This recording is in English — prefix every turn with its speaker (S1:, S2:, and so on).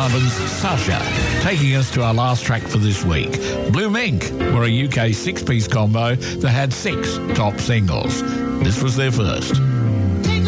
S1: Sullivan's Sasha, taking us to our last track for this week. Blue Mink were a UK six-piece combo that had 6 top singles. This was their first.